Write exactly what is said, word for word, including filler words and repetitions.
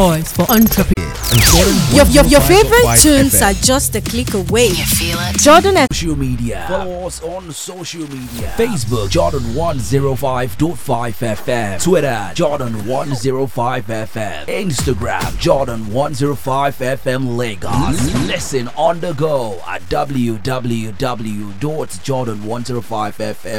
voice for entrepreneurs. Your, your, your favorite tunes are just a click away. You feel it? Jordan F- Social media. Follow us on social media. Facebook Jordan one oh five point five F M. Twitter Jordan one oh five F M. Instagram Jordan one oh five F M Lagos. Listen on the go at w w w dot jordan one oh five f m